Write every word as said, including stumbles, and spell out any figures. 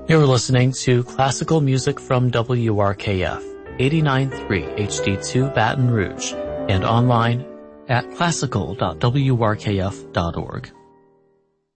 You're listening to classical music from W R K F, eighty-nine point three H D two Baton Rouge, and online at classical dot w r k f dot org.